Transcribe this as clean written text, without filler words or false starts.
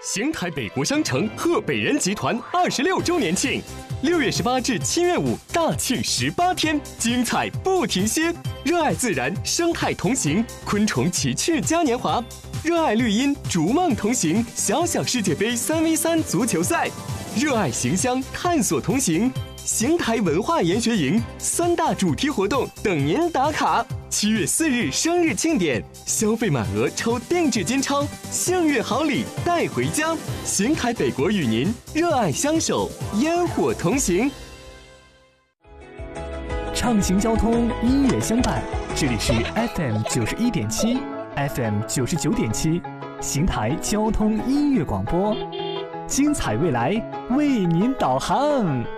邢台北国商城贺北人集团26周年庆，6月18至7月5大庆18天，精彩不停歇。热爱自然，生态同行，昆虫奇趣嘉年华；热爱绿荫，逐梦同行，小小世界杯3v3足球赛；热爱行乡，探索同行。邢台文化研学营3大主题活动等您打卡。7月4日生日庆典，消费满额抽定制金钞，幸运好礼带回家。邢台北国与您热爱相守，烟火同行。 畅行交通，音乐相伴，这里是 FM 91.7 FM 99.7邢台交通音乐广播，精彩未来为您导航。